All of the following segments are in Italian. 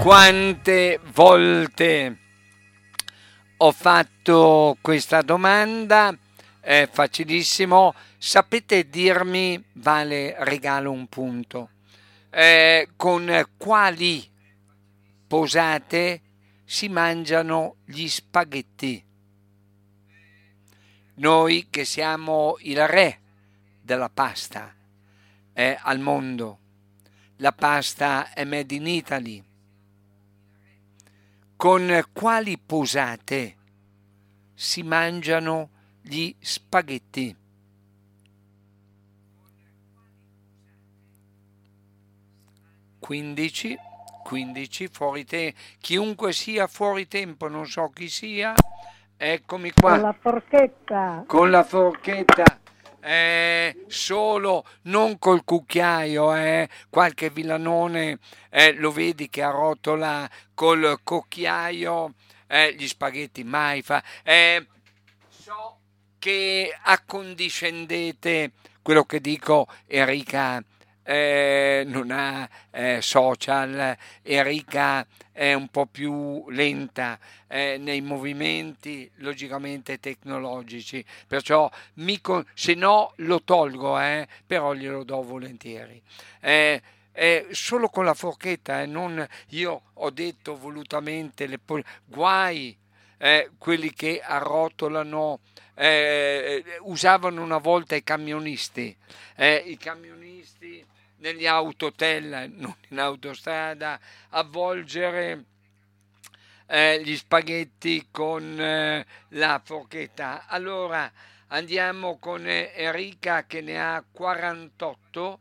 Quante volte ho fatto questa domanda? È facilissimo. Sapete dirmi, vale, regalo un punto, con quali posate si mangiano gli spaghetti? Noi che siamo il re della pasta al mondo. La pasta è made in Italy. Con quali posate si mangiano gli spaghetti? 15, 15, chiunque sia fuori tempo, non so chi sia, eccomi Con qua, la forchetta. con la forchetta, solo, non col cucchiaio, qualche villanone, lo vedi che arrotola col cucchiaio, gli spaghetti mai fa, so che accondiscendete quello che dico. Enrica non ha social, Enrica è un po' più lenta nei movimenti logicamente tecnologici, perciò se no lo tolgo, però glielo do volentieri. Solo con la forchetta, non io ho detto volutamente guai quelli che arrotolano, usavano una volta i camionisti negli autotel, non in autostrada, avvolgere gli spaghetti con la forchetta. Allora andiamo con Enrica che ne ha 48.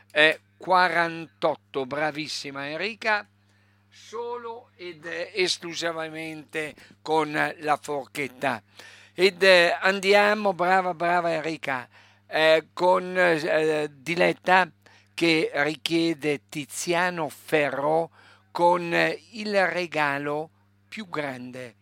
48, bravissima Enrica, solo ed esclusivamente con la forchetta. Ed andiamo, brava, brava Enrica, con Diletta che richiede Tiziano Ferro con il regalo più grande.